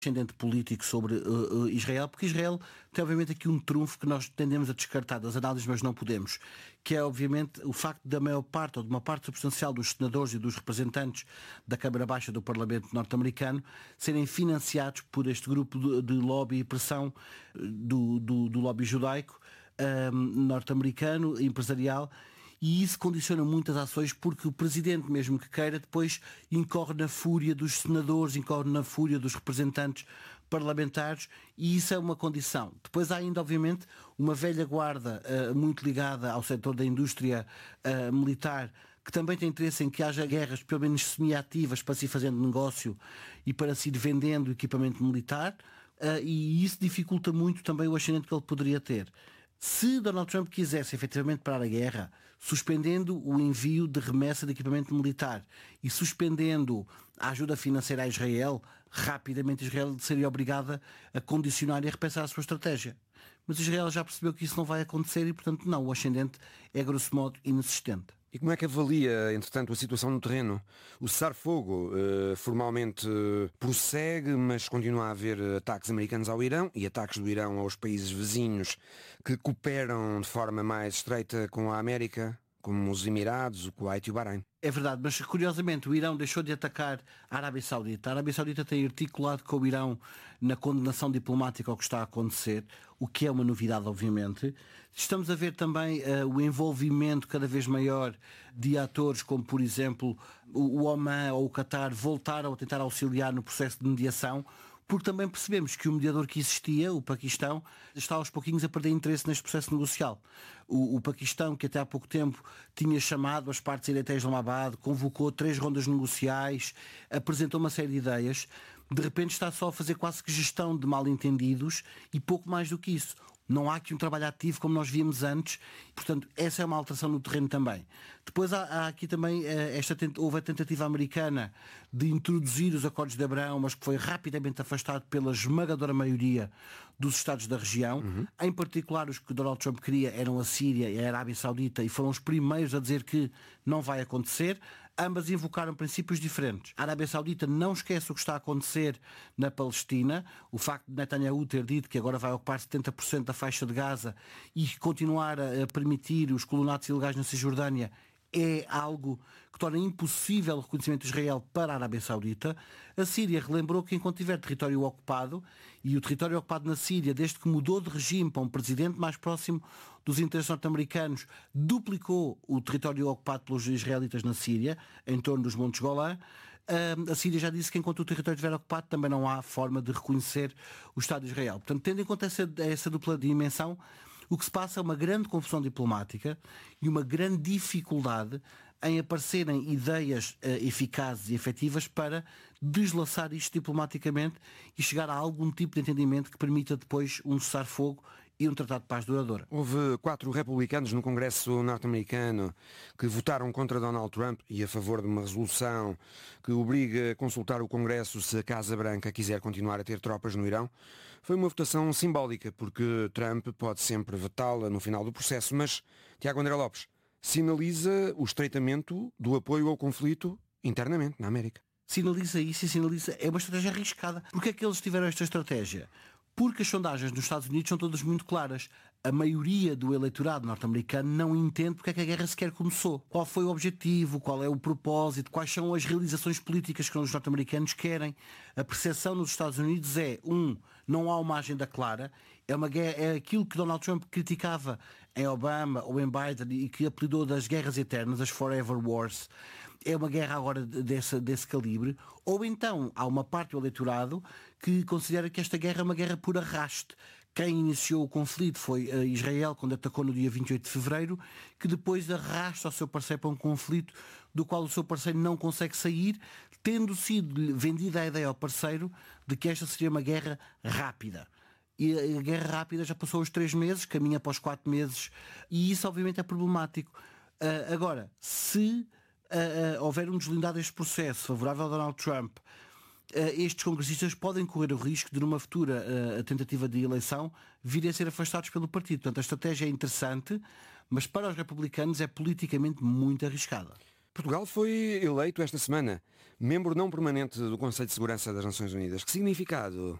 ascendente político sobre Israel, porque Israel tem obviamente aqui um trunfo que nós tendemos a descartar das análises, mas não podemos, que é obviamente o facto da maior parte ou de uma parte substancial dos senadores e dos representantes da Câmara Baixa do Parlamento norte-americano serem financiados por este grupo de lobby e pressão do lobby judaico norte-americano, empresarial. E isso condiciona muitas ações porque o Presidente, mesmo que queira, depois incorre na fúria dos senadores, incorre na fúria dos representantes parlamentares, e isso é uma condição. Depois há ainda, obviamente, uma velha guarda muito ligada ao setor da indústria militar, que também tem interesse em que haja guerras, pelo menos semi-ativas, para se ir fazendo negócio e para se ir vendendo equipamento militar, e isso dificulta muito também o ascendente que ele poderia ter. Se Donald Trump quisesse efetivamente parar a guerra, suspendendo o envio de remessa de equipamento militar e suspendendo a ajuda financeira a Israel, rapidamente Israel seria obrigada a condicionar e a repensar a sua estratégia. Mas Israel já percebeu que isso não vai acontecer e, portanto, não, o ascendente é, grosso modo, inexistente. E como é que avalia, entretanto, a situação no terreno? O cessar-fogo formalmente prossegue, mas continua a haver ataques americanos ao Irão e ataques do Irão aos países vizinhos que cooperam de forma mais estreita com a América, como os Emirados, o Kuwait e o Bahrein. É verdade, mas curiosamente o Irão deixou de atacar a Arábia Saudita. A Arábia Saudita tem articulado com o Irão na condenação diplomática ao que está a acontecer, o que é uma novidade, obviamente. Estamos a ver também o envolvimento cada vez maior de atores como, por exemplo, o Oman ou o Qatar voltaram a tentar auxiliar no processo de mediação, porque também percebemos que o mediador que existia, o Paquistão, está aos pouquinhos a perder interesse neste processo negocial. O Paquistão, que até há pouco tempo tinha chamado as partes a ir até Islamabad, convocou 3 rondas negociais, apresentou uma série de ideias, de repente está só a fazer quase que gestão de mal-entendidos e pouco mais do que isso. Não há aqui um trabalho ativo como nós víamos antes, portanto, essa é uma alteração no terreno também. Depois há aqui também, houve a tentativa americana de introduzir os acordos de Abraão, mas que foi rapidamente afastado pela esmagadora maioria dos Estados da região. Em particular, os que Donald Trump queria eram a Síria e a Arábia Saudita, e foram os primeiros a dizer que não vai acontecer. Ambas invocaram princípios diferentes. A Arábia Saudita não esquece o que está a acontecer na Palestina, o facto de Netanyahu ter dito que agora vai ocupar 70% da faixa de Gaza e continuar a permitir os colonatos ilegais na Cisjordânia é algo que torna impossível o reconhecimento de Israel para a Arábia Saudita. A Síria relembrou que enquanto tiver território ocupado, e o território ocupado na Síria, desde que mudou de regime para um presidente mais próximo dos interesses norte-americanos, duplicou o território ocupado pelos israelitas na Síria, em torno dos Montes Golã. A Síria já disse que enquanto o território estiver ocupado também não há forma de reconhecer o Estado de Israel. Portanto, tendo em conta essa dupla dimensão, o que se passa é uma grande confusão diplomática e uma grande dificuldade em aparecerem ideias eficazes e efetivas para deslaçar isto diplomaticamente e chegar a algum tipo de entendimento que permita depois um cessar-fogo e um tratado de paz duradoura. Houve 4 republicanos no Congresso norte-americano que votaram contra Donald Trump e a favor de uma resolução que obriga a consultar o Congresso se a Casa Branca quiser continuar a ter tropas no Irão. Foi uma votação simbólica, porque Trump pode sempre vetá-la no final do processo, mas Tiago André Lopes sinaliza o estreitamento do apoio ao conflito internamente na América. Sinaliza isso e sinaliza. É uma estratégia arriscada. Porquê é que eles tiveram esta estratégia? Porque as sondagens nos Estados Unidos são todas muito claras. A maioria do eleitorado norte-americano não entende porque é que a guerra sequer começou. Qual foi o objetivo, qual é o propósito, quais são as realizações políticas que os norte-americanos querem. A percepção nos Estados Unidos é, não há uma agenda clara, é uma guerra, é aquilo que Donald Trump criticava em Obama ou em Biden e que apelidou das guerras eternas, as Forever Wars. É uma guerra agora desse calibre, ou então há uma parte do eleitorado que considera que esta guerra é uma guerra por arraste. Quem iniciou o conflito foi Israel, quando atacou no dia 28 de fevereiro, que depois arrasta o seu parceiro para um conflito do qual o seu parceiro não consegue sair, tendo sido vendida a ideia ao parceiro de que esta seria uma guerra rápida. E a guerra rápida já passou os 3 meses, caminha para os 4 meses, e isso obviamente é problemático. Agora, se houver um deslindado deste processo favorável a Donald Trump, estes congressistas podem correr o risco de, numa futura tentativa de eleição, virem a ser afastados pelo partido. Portanto, a estratégia é interessante, mas para os republicanos é politicamente muito arriscada. Portugal foi eleito esta semana membro não permanente do Conselho de Segurança das Nações Unidas. Que significado